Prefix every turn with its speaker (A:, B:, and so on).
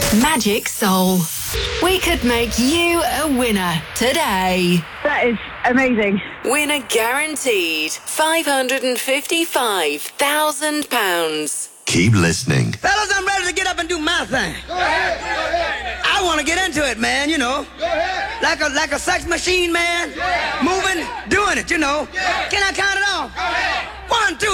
A: Magic Soul. We could make you a winner today.
B: That is amazing.
A: Winner guaranteed. £555,000.
C: Keep listening.
D: Fellas, I'm ready to get up and do my thing.
E: Go ahead.
D: I want to get into it, man, you know.
E: Go ahead.
D: Like a sex machine, man.
E: Yeah.
D: Moving, doing it, you know.
E: Yeah.
D: Can I count it off?
E: Go ahead.
D: 1, 2.